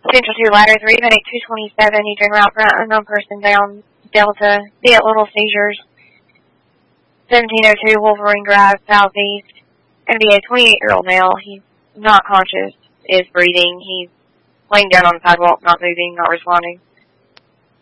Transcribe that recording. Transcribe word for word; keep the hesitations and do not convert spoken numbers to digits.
Central two Ladder three, Medic two twenty-seven, Eastern route for an unknown person down Delta, be at Little Seizures, seventeen oh two Wolverine Drive, Southeast. Going to be a twenty-eight-year-old male. He's not conscious, is breathing. He's laying down on the sidewalk, not moving, not responding.